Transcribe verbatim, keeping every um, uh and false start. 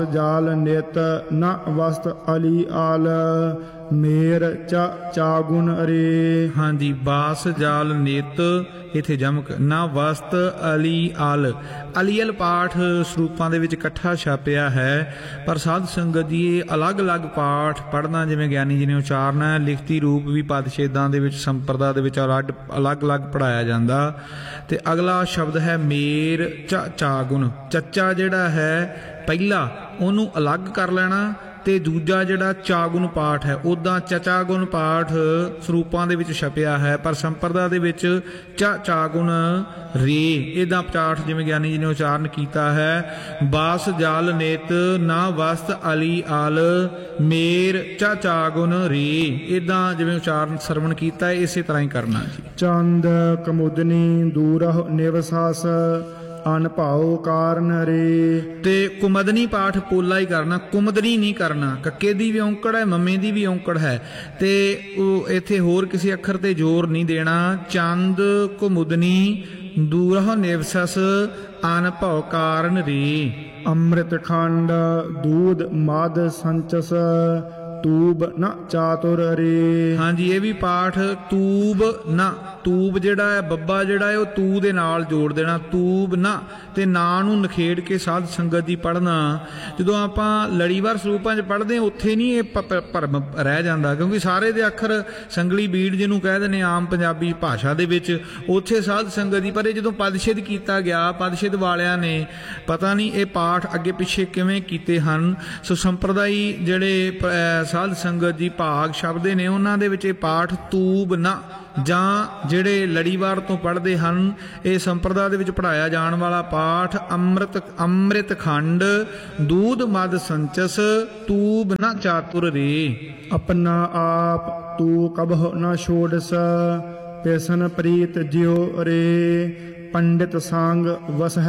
जाल नित न वस्त अली आल मेर च चागुन रे। हाँ जी, बास जाल नित इत्थे जमक ना वस्त अली अल अली अल पाठ ਸਰੂਪਾਂ ਦੇ ਵਿੱਚ ਇਕੱਠਾ ਛਾਪਿਆ ਹੈ, ਪਰ ਸਾਧ ਸੰਗਤ ਜੀ ਇਹ ਅਲੱਗ-ਅਲੱਗ ਪਾਠ ਪੜ੍ਹਨਾ ਜਿਵੇਂ ਗਿਆਨੀ ਜੀ ਨੇ ਉਚਾਰਨਾ, ਲਿਖਤੀ ਰੂਪ ਵੀ ਪਦਛੇਦਾਂ ਦੇ ਵਿੱਚ ਸੰਪਰਦਾ ਦੇ ਵਿੱਚ ਅਲੱਗ ਅਲੱਗ-ਅਲੱਗ ਪੜ੍ਹਾਇਆ ਜਾਂਦਾ। ਤੇ ਅਗਲਾ ਸ਼ਬਦ ਹੈ ਮੇਰ ਚ ਚਾਗੁਣ। ਚੱਚਾ ਜਿਹੜਾ ਹੈ ਪਹਿਲਾ ਉਹਨੂੰ ਅਲੱਗ ਕਰ ਲੈਣਾ ਤੇ ਦੂਜਾ ਜਿਹੜਾ ਚਾਗੁਣ ਪਾਠ ਹੈ, ਉੱਦਾਂ ਚਚਾਗੁਣ ਪਾਠ ਸਰੂਪਾਂ ਦੇ ਵਿੱਚ ਛਪਿਆ ਹੈ, ਪਰ ਸੰਪਰਦਾ ਦੇ ਵਿੱਚ ਚ ਚਾਗੁਣ ਰੇ ਇਹਦਾ ਪਾਠ ਜਿਵੇਂ ਗਿਆਨੀ ਜੀ ਨੇ ਉਚਾਰਨ ਕੀਤਾ ਹੈ। ਬਾਸ ਜਾਲ ਨੇਤ ਨਾ ਵਸਤ ਅਲੀ ਆਲ ਮੇਰ ਚ ਚਾਗੁਣ ਰੇ, ਇੱਦਾਂ ਜਿਵੇਂ ਉਚਾਰਨ ਸਰਵਣ ਕੀਤਾ ਹੈ ਇਸੇ ਤਰ੍ਹਾਂ ਹੀ ਕਰਨਾ ਜੀ। ਚੰਦ ਕਮੁਦਨੀ ਦੂਰਹ ਨਿਵਸਾਸ ਅਨਭਾਉ ਕਾਰਨ ਰੇ। ਤੇ ਕੁਮਦਨੀ ਪਾਠ ਪੋਲਾ ਹੀ ਕਰਨਾ, ਕੁਮਦਨੀ ਨਹੀਂ ਕਰਨਾ। ਕੱਕੇ ਦੀ ਵੀ ਔਂਕੜ ਹੈ, ਮੰਮੇ ਦੀ ਵੀ ਔਂਕੜ ਹੈ, ਤੇ ਉਹ ਇੱਥੇ ਹੋਰ ਕਿਸੇ ਅੱਖਰ ਤੇ ਜ਼ੋਰ ਨਹੀਂ ਦੇਣਾ। ਚੰਦ ਕੁਮੁਦਨੀ ਦੂਰਹ ਨਿਵਸਸ ਅਨਭਉ ਕਾਰਨ ਰੇ। ਅੰਮ੍ਰਿਤ ਖੰਡ ਦੂਧ ਮਦ ਸੰਚਸ ਤੂਬ ਨ ਚਾਤੁਰ ਰੇ। ਹਾਂਜੀ, ਇਹ ਵੀ ਪਾਠ ਤੂਬ ਨਾ, ਤੂਬ ਜਿਹੜਾ ਹੈ ਬੱਬਾ ਜਿਹੜਾ ਹੈ ਉਹ ਤੂ ਦੇ ਨਾਲ ਜੋੜ ਦੇਣਾ, ਤੂਬ ਨਾ, ਤੇ ਨਾਂ ਨੂੰ ਨਖੇੜ ਕੇ ਸਾਧ ਸੰਗਤ ਦੀ ਪੜ੍ਹਨਾ। ਜਦੋਂ ਆਪਾਂ ਲੜੀਵਾਰ ਸਰੂਪਾਂ 'ਚ ਪੜ੍ਹਦੇ ਹਾਂ ਉੱਥੇ ਨਹੀਂ ਇਹ ਭਰਮ ਰਹਿ ਜਾਂਦਾ, ਕਿਉਂਕਿ ਸਾਰੇ ਦੇ ਅੱਖਰ ਸੰਗਲੀ ਬੀੜ ਜਿਹਨੂੰ ਕਹਿ ਦਿੰਦੇ ਆਮ ਪੰਜਾਬੀ ਭਾਸ਼ਾ ਦੇ ਵਿੱਚ, ਉੱਥੇ ਸਾਧ ਸੰਗਤ ਦੀ। ਪਰ ਇਹ ਜਦੋਂ ਪਦਛੇਦ ਕੀਤਾ ਗਿਆ, ਪਦਛੇਦ ਵਾਲਿਆਂ ਨੇ ਪਤਾ ਨਹੀਂ ਇਹ ਪਾਠ ਅੱਗੇ ਪਿੱਛੇ ਕਿਵੇਂ ਕੀਤੇ ਹਨ। ਸੋ ਸੰਪਰਦਾਈ ਜਿਹੜੇ ਸਾਧ ਸੰਗਤ ਜੀ ਭਾਗ ਸ਼ਬਦੇ ਨੇ ਉਹਨਾਂ ਦੇ ਵਿੱਚ ਇਹ ਪਾਠ ਤੂਬ ਨਾ, ਜਾਂ ਜਿਹੜੇ ਲੜੀਵਾਰ ਤੋਂ ਪੜ੍ਹਦੇ ਹਨ ਇਹ ਸੰਪਰਦਾ ਦੇ ਵਿੱਚ ਪੜ੍ਹਾਇਆ ਜਾਣ ਵਾਲਾ ਪਾਠ ਅੰਮ੍ਰਿਤ ਅੰਮ੍ਰਿਤ ਖੰਡ ਦੂਧ ਮਦ ਸੰਚਸ ਤੂਬ ਨਾ ਚਾਤੁਰ ਰੇ। ਆਪਣਾ ਆਪ ਤੂੰ ਕਬਹੁ ਨਾ ਛੋੜਸ ਪਿਸਨ ਪ੍ਰੀਤ ਜਿਉ ਰੇ। ਪੰਡਿਤ ਸੰਗ ਵਸ